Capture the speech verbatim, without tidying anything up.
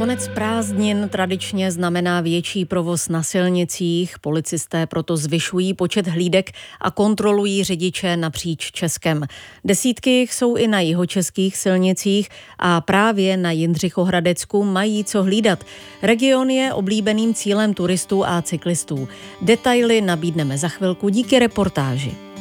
Konec prázdnin tradičně znamená větší provoz na silnicích. Policisté proto zvyšují počet hlídek a kontrolují řidiče napříč Českem. Desítky jich jsou i na jihočeských silnicích a právě na Jindřichohradecku mají co hlídat. Region je oblíbeným cílem turistů a cyklistů. Detaily nabídneme za chvilku díky reportáži.